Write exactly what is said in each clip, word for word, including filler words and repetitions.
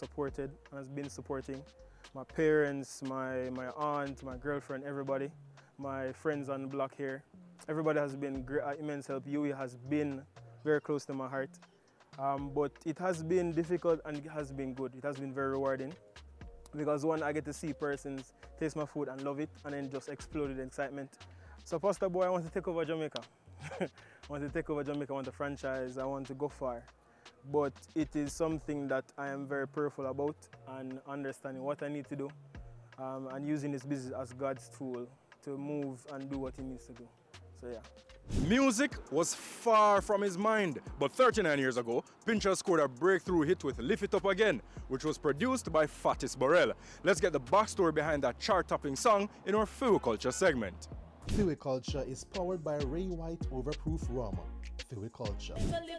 supported and has been supporting. My parents, my, my aunt, my girlfriend, everybody, my friends on the block here. Everybody has been great, uh, immense help. Yui has been very close to my heart. Um, but it has been difficult and it has been good. It has been very rewarding. Because one, I get to see persons taste my food and love it and then just explode with excitement. So Pastor Boy, I want to take over Jamaica. I want to take over Jamaica, I want to franchise, I want to go far. But it is something that I am very prayerful about and understanding what I need to do um, and using this business as God's tool to move and do what he needs to do. So yeah. Music was far from his mind, but thirty-nine years ago, Pinchas scored a breakthrough hit with Lift It Up Again, which was produced by Fatis Burrell. Let's get the backstory behind that chart-topping song in our Fiwi Culture segment. Fiwi Culture is powered by Ray White Overproof Rum. Fiwi Culture.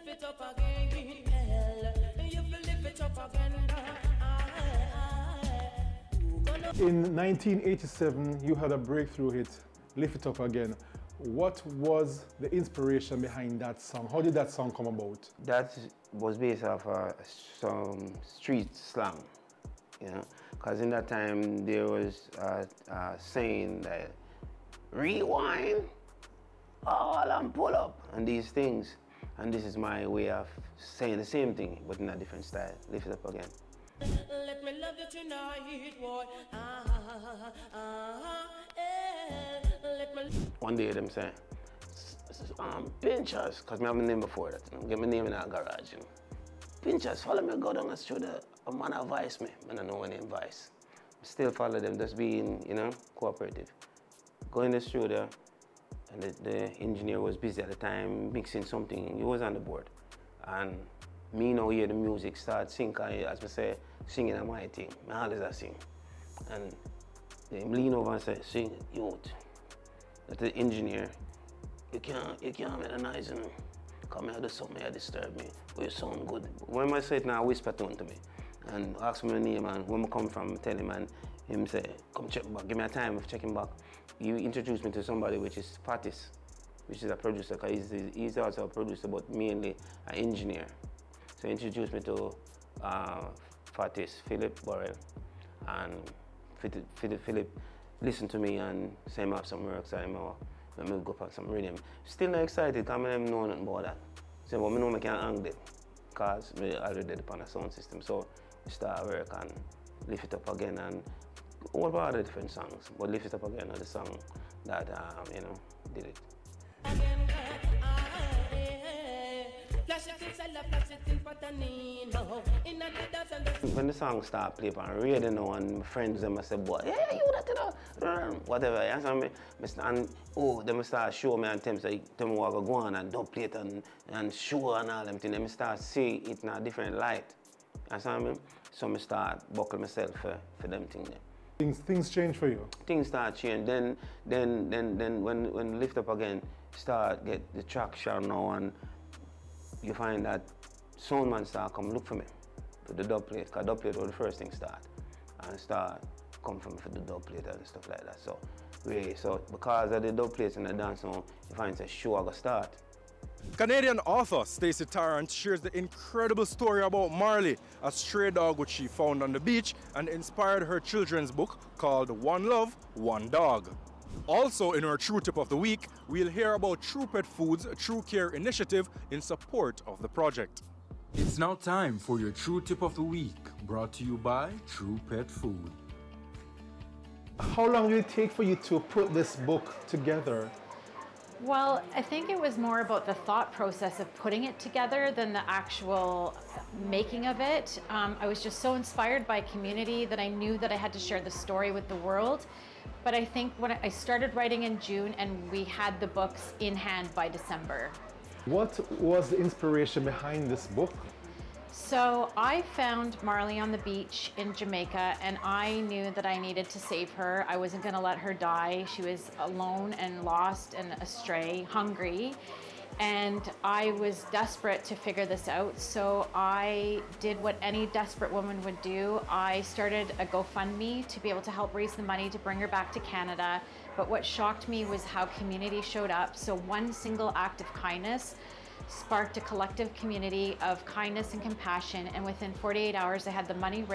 In nineteen eighty-seven, you had a breakthrough hit, Lift It Up Again. What was the inspiration behind that song? How did that song come about? That was based off uh, some street slang, you know, because in that time there was a, a saying that rewind, all and pull up, and these things. And this is my way of saying the same thing, but in a different style. Lift it up again. Let me love you tonight, boy. Ah, ah, eh. Let me... One day them say, um, Pinchas, because I have my name before that, you know, get my name in that garage. You know. Pinchas, follow me, go down the street, a man advise me. I don't know my name Vice. Still follow them, just being, you know, cooperative. Go in the studio, and the, the engineer was busy at the time mixing something. He was on the board. And me now hear the music start sing, as I say, singing on my thing. I always I sing. And they lean over and say, sing, youth. That the engineer, you can't, you can't make a noise, you know. Come here, do something here disturb me, but you sound good. When I say it now, whisper tone to me. And ask me my name, and when I come from, tell him, and him say, come check back, give me a time of checking back. You introduce me to somebody which is Fatis, which is a producer, because he's, he's also a producer, but mainly an engineer. So he introduced me to uh, Fatis, Philip Burrell, and Philip, Philip listened to me and say I have some work, so I'm going to go for some rhythm. Still not excited, because I don't know nothing about that. So but I know I can't hang it, because I already did it on a sound system. So we start work and lift it up again, and all about the different songs, but Lift It Up Again are the song that, um, you know, did it. When the song start playing on radio now, and my friends them say, boy, yeah, you that, you know, whatever, you understand me? And oh, them start show me and them say, tell me what I go on and don't play it and, and show and all them things. Them start see it in a different light. You understand me? So I start buckle myself for, for them things. Things, things change for you? Things start change. Then, then, then, then when, when Lift Up Again start get the traction now, and you find that soundman start come look for me for the dub plate, because dub plate was the first thing start, and start come for me for the dub plate and stuff like that. So, really, so because of the dub plates and the dance now, you find a show I go start. Canadian author Stacey Tarrant shares the incredible story about Marley, a stray dog which she found on the beach and inspired her children's book called One Love, One Dog. Also in our True Tip of the Week, we'll hear about True Pet Foods' True Care initiative in support of the project. It's now time for your True Tip of the Week, brought to you by True Pet Food. How long did it take for you to put this book together? Well, I think it was more about the thought process of putting it together than the actual making of it. Um, I was just so inspired by community that I knew that I had to share the story with the world. But I think when I started writing in June, and we had the books in hand by December. What was the inspiration behind this book? So I found Marley on the beach in Jamaica, and I knew that I needed to save her. I wasn't gonna let her die. She was alone and lost and astray, hungry. And I was desperate to figure this out. So I did what any desperate woman would do. I started a GoFundMe to be able to help raise the money to bring her back to Canada. But what shocked me was how community showed up. So one single act of kindness sparked a collective community of kindness and compassion, and within forty-eight hours I had the money raised.